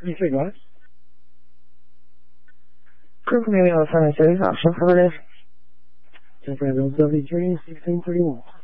You say what? Proof maybe on Sunday City, option affirmative. San Fran Hills, W3, 1631.